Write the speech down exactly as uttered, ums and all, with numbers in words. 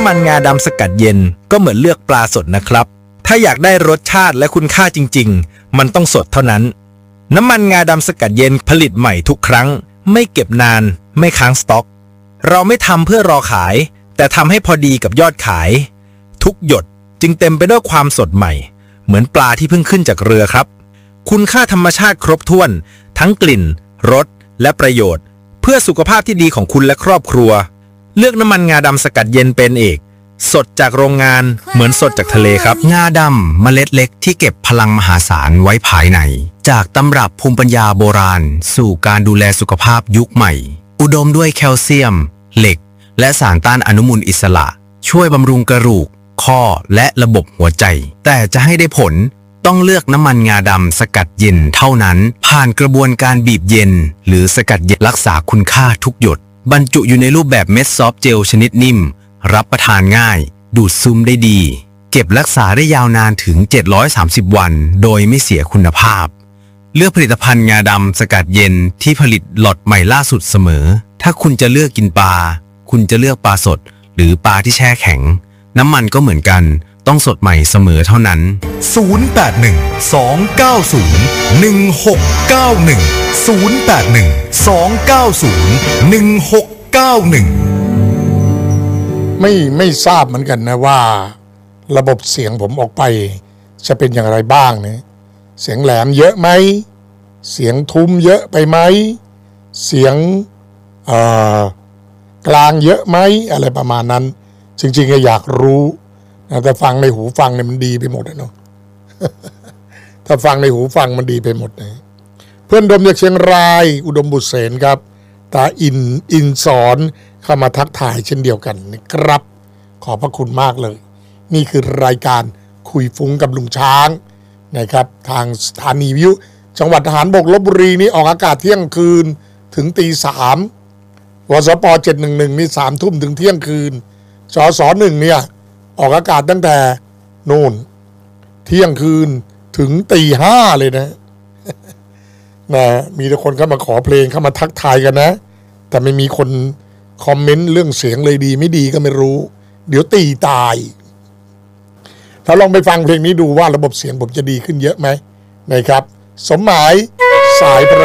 ำมันงาดำสกัดเย็นก็เหมือนเลือกปลาสดนะครับถ้าอยากได้รสชาติและคุณค่าจริงๆมันต้องสดเท่านั้นน้ำมันงาดำสกัดเย็นผลิตใหม่ทุกครั้งไม่เก็บนานไม่ค้างสต็อกเราไม่ทำเพื่อรอขายแต่ทำให้พอดีกับยอดขายทุกหยดจึงเต็มไปด้วยความสดใหม่เหมือนปลาที่เพิ่งขึ้นจากเรือครับคุณค่าธรรมชาติครบถ้วนทั้งกลิ่นรสและประโยชน์เพื่อสุขภาพที่ดีของคุณและครอบครัวเลือกน้ำมันงาดำสกัดเย็นเป็นเอกสดจากโรงงานเหมือนสดจากทะเลครับงาดำเมล็ดเล็กที่เก็บพลังมหาศาลไว้ภายในจากตำรับภูมิปัญญาโบราณสู่การดูแลสุขภาพยุคใหม่อุดมด้วยแคลเซียมเหล็กและสารต้านอนุมูลอิสระช่วยบำรุงกระดูกข้อและระบบหัวใจแต่จะให้ได้ผลต้องเลือกน้ำมันงาดำสกัดเย็นเท่านั้นผ่านกระบวนการบีบเย็นหรือสกัดเย็นรักษาคุณค่าทุกหยดบรรจุอยู่ในรูปแบบเม็ดซอฟต์เจลชนิดนิ่มรับประทานง่ายดูดซึมได้ดีเก็บรักษาได้ยาวนานถึงเจ็ดร้อยสามสิบวันโดยไม่เสียคุณภาพเลือกผลิตภัณฑ์งาดำสกัดเย็นที่ผลิตล็อตใหม่ล่าสุดเสมอถ้าคุณจะเลือกกินปลาคุณจะเลือกปลาสดหรือปลาที่แช่แข็งน้ำมันก็เหมือนกันต้องสดใหม่เสมอเท่านั้นศูนย์ แปด หนึ่ง สอง เก้า ศูนย์ หนึ่ง หก เก้า หนึ่ง ศูนย์ แปด หนึ่ง สอง เก้า ศูนย์ หนึ่ง หก เก้า หนึ่งไม่ไม่ทราบเหมือนกันนะว่าระบบเสียงผมออกไปจะเป็นอย่างไรบ้างเนี่ยเสียงแหลมเยอะไหมเสียงทุ้มเยอะไปไหมเสียงเอ่อกลางเยอะไหมอะไรประมาณนั้นจริงๆก็อยากรู้นะแต่ฟังในหูฟังเนี่ยมันดีไปหมดนะเนาะ ถ้าฟังในหูฟังมันดีไปหมดนะเพื่อนดมจากเชียงรายอุดมบุตรเสนครับตาอินอินสอนเข้ามาทักทายเช่นเดียวกันนะครับขอบพระคุณมากเลยนี่คือรายการคุยฟุ้งกับลุงช้างนะครับทางสถานีวิทยุจังหวัดทหารบกลพบุรีนี่ออกอากาศเที่ยงคืนถึงตีสามวสปเจ็ดหนึ่งหนึ่งนี่สามทุ่มถึงเที่ยงคืนสสหนึ่งเนี่ยออกอากาศตั้งแต่โน่นเที่ยงคืนถึงตีห้าเลยนะ นะมีแต่คนเข้ามาขอเพลงเข้ามาทักทายกันนะแต่ไม่มีคนคอมเมนต์เรื่องเสียงเลยดีไม่ดีก็ไม่รู้เดี๋ยวตีตายถ้าลองไปฟังเพลงนี้ดูว่าระบบเสียงผมจะดีขึ้นเยอะไหมนะครับสมหมายสายประ